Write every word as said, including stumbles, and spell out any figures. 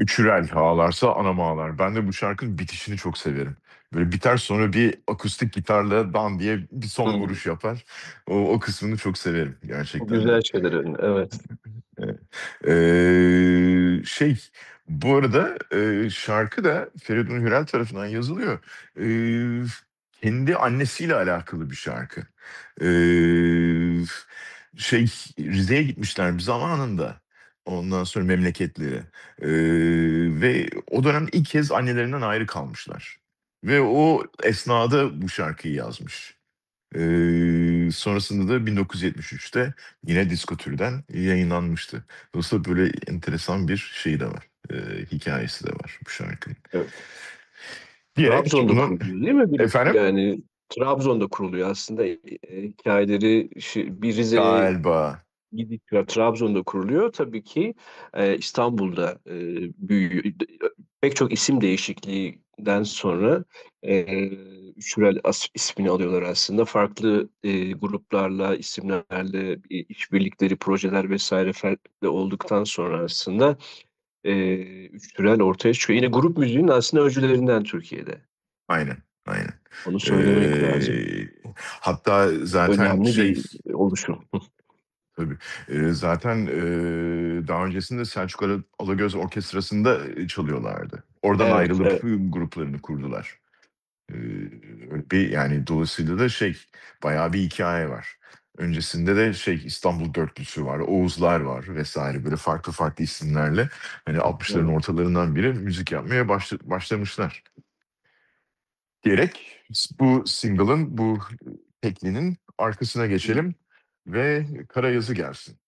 Üçürel ağlarsa anam ağlar. Ben de bu şarkının bitişini çok severim. Böyle biter, sonra bir akustik gitarla dan diye bir son Hımm. vuruş yapar. O o kısmını çok severim Bu gerçekten de. güzel şeyler, evet. Evet. Eee, şey, bu arada, eee, şarkı da Feridun Hürel tarafından yazılıyor. Eee, kendi annesiyle alakalı bir şarkı. Eee, şey, Rize'ye gitmişler bir zamanında. Ondan sonra memleketleri. Eee, ve o dönem ilk kez annelerinden ayrı kalmışlar. Ve o esnada bu şarkıyı yazmış. Eee, sonrasında da bin dokuz yüz yetmiş üçte yine Disko Tür'den yayınlanmıştı. Dolayısıyla böyle enteresan bir şeyi de var, eee, hikâyesi de var bu şarkının. Evet. Diyerek Trabzon'da bunu kuruluyor değil mi? Bir Efendim? yani Trabzon'da kuruluyor aslında. Eee, hikâyeleri şi bir Rize'ye Galiba. gidip ya Trabzon'da kuruluyor. Tabii ki, eee, İstanbul'da, eee, büyüyor. Pek çok isim değişikliğinden sonra, eee, Üçürel as ismini alıyorlar aslında. Farklı, eee, gruplarla, isimlerle, eee, işbirlikleri, projeler vesaire farklı olduktan sonra aslında, eee, Üçürel ortaya çıkıyor. Yine grup müziğinin aslında öncülerinden Türkiye'de. Aynen, aynen. Onu söylemek lazım. Eee, hatta zaten Önemli şey bir oluşum. Hıh. Tabii. Eee, zaten, eee, daha öncesinde Selçuk Ala Alagöz Orkestrası'nda, eee, çalıyorlardı. Oradan Evet, ayrılıp evet. gruplarını kurdular. Eee, öyle bir yani dolayısıyla da şey, bayağı bir hikâye var. Öncesinde de şey, İstanbul Dörtlüsü var, Oğuzlar var vesaire böyle farklı farklı isimlerle hani altmışların Evet. ortalarından beri müzik yapmaya başla başlamışlar. Diyerek s bu single'ın, bu teklinin arkasına geçelim ve Kara Yazı gelsin.